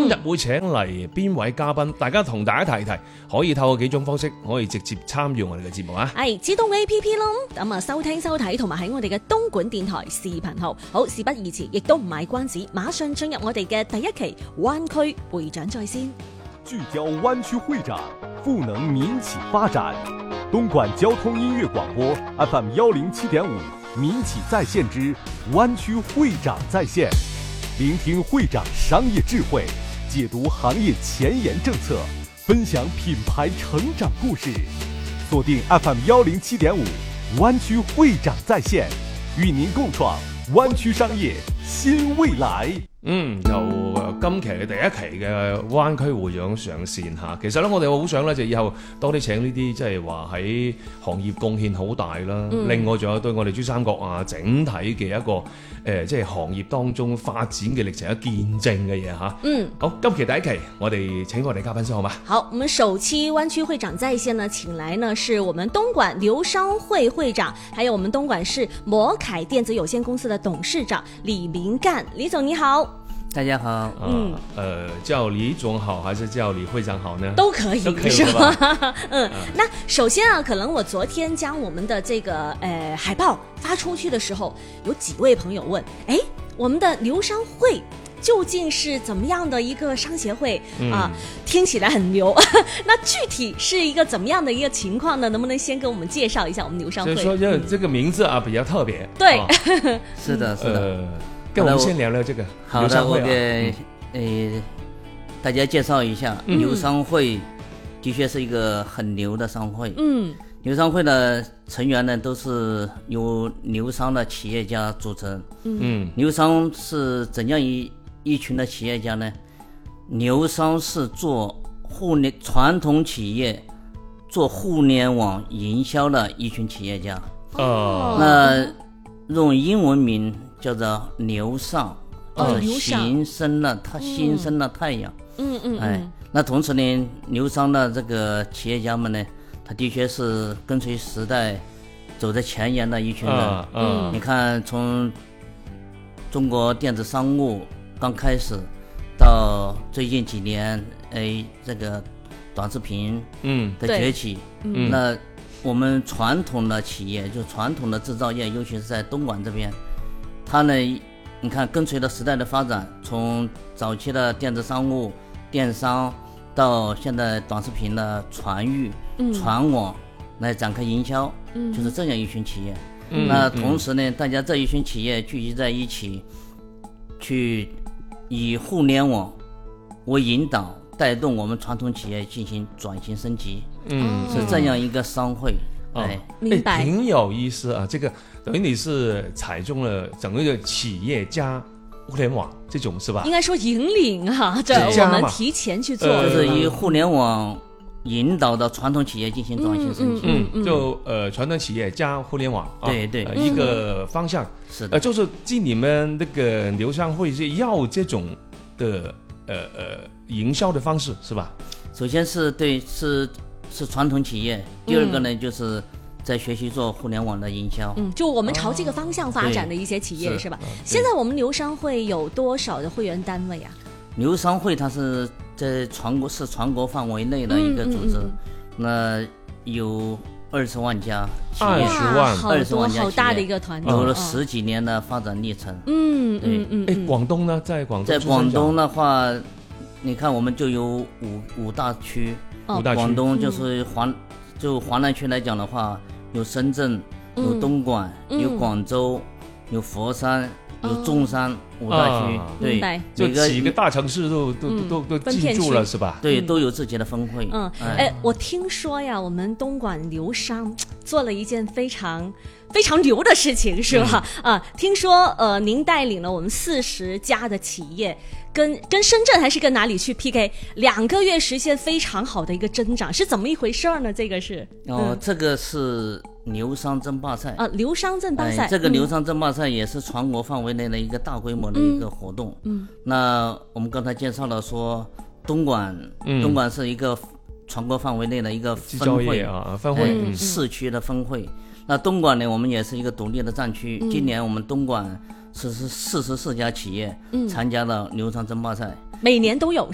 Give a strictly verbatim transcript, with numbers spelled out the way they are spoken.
日會請嚟邊位嘉賓？大家同大家提提，可以透過幾種方式可以直接參與我哋嘅節目啊！ 係自動 A P P 咯，咁啊收聽收睇，同埋喺我哋嘅東莞電台視頻號。好，事不宜遲，亦都唔賣關子，馬上進入我哋嘅第一期灣區會長在線。 聚焦灣區會長，賦能民企發展。東莞交通音樂廣播 F M 幺零七點五，民企在線之灣區會長在線，聆聽會長商業智慧，解讀行業前沿政策，分享品牌成長故事。鎖定 F M 幺零七點五，灣區會長在線，與您共創灣區商業新未來。 嗯，就今期嘅第一期嘅灣區會長上線嚇，其實咧我哋好想咧就以後多啲請呢啲即係話喺行業貢獻好大啦，嗯、另外仲有對我哋珠三角啊整體嘅一個誒、呃、即係行業當中發展嘅歷程嘅見證嘅嘢嚇。嗯，好，今期第一期我哋請我哋嘉賓先好嗎？ 好，我們首期灣區會長在線呢，請來呢是我們東莞留商會會長，還有我們東莞市摩凱電子有限公司的董事長李明幹。李總你好。 大家好， 嗯，呃，叫李總好还是叫李會長好呢？ 都可以， 都可以是吧？ 嗯， 那首先啊，可能我昨天將我們的這個呃海報發出去的時候，有幾位朋友問，哎，我們的留商會究竟是怎麼樣的一個商協會、嗯、啊？聽起來很牛，那具體是一個怎麼樣的一個情況呢？能不能先給我們介紹一下我們留商會？ 所以說，因為這個名字啊比較特別。 對， 啊、 是的，是的。呃跟我們先聊聊這個好的，我給呃大家介紹一下，嗯、留商會的確是一個很牛的商會。嗯，留商會的成員呢都是由留商的企業家組成。嗯，留商是怎樣一一群的企業家呢？留商是做互聯傳統企業做互聯網營銷的一群企業家。哦，那用英文名叫做留上，就是新生的太新生的太陽。嗯嗯，哎，那同時呢，留商的這個企業家們呢，他的確是跟隨時代走在前沿的一群人。嗯，嗯你看從中國電子商務剛開始，到最近幾年，哎，這個短視頻嗯的崛起，嗯，那我們傳統的企業，就傳統的製造業，尤其是在東莞這邊。它呢，你看跟隨着時代的發展，從早期的電子商務、電商，到現在短視頻的傳域、嗯、傳網來展開營銷，嗯、就是這樣一群企業。嗯、那同時呢，嗯、大家這一群企業聚集在一起，去以互聯網為引導，帶動我們傳統企業進行轉型升級。嗯，是這樣一個商會。 哦、哎，明白，挺有意思啊！這個等於你是踩中了整個的企業加互聯網這種是吧？ 應該說引領哈，這我們提前去做， 就是以互聯網引導的傳統企業進行轉型升級。 嗯，嗯嗯就呃傳統企業加互聯網，啊、 對對、呃， 一個方向。是的，呃，就是進你們那個留商會是要這種的呃呃營銷的方式是吧？ 首先是對是。是傳統企業，第二個呢，嗯、就是在學習做互聯網的營銷。嗯， 就我們朝這個方向發展的一些企業、哦、是，是吧？現在我們留商會有多少的會員單位啊？ 留商會它是在全國是全國範圍內的一個組織，嗯嗯嗯、那有二十萬家企業， 二十萬， 二十萬家企業，好大的一個團隊， 有了十幾年的發展歷程。 嗯對嗯嗯。 哎，廣東呢？在廣東， 在廣東的話，你看我們就有五五大區。 哦、 廣東就是華，嗯、就華南區來講的話，有深圳，有東莞，嗯、有廣州，有佛山，有中山、哦、五大區，啊、對， 就幾個大城市都、嗯、都都都進駐了，是吧？ 對，都有自己的分會。 嗯，哎，我聽說呀，我們東莞留商做了一件非常非常牛的事情，是吧？嗯、啊，聽說呃，您帶領了我們四十家的企業。跟跟深圳還是跟哪裡去 P K？ 兩個月實現非常好的一個增長，是怎麼一回事呢？這個是哦，嗯、這個是留商爭霸賽啊，留商爭霸賽、 哎。這個留商爭霸賽也是全國範圍內的一個大規模的一個活動。嗯，嗯那我們剛才介紹了說，東莞，嗯、東莞是一個全國範圍內的一個分會啊，分會、 哎嗯、 市區的分會。那東莞呢，我們也是一個獨立的戰區。嗯、今年我們東莞是是四十四家企業參加了留商爭霸賽， 每年都有。